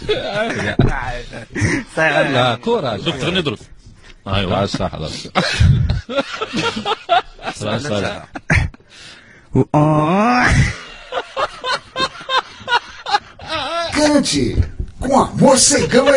لا كورة دكتور ندرس. ايوه صح. Cante com amor sem câmera.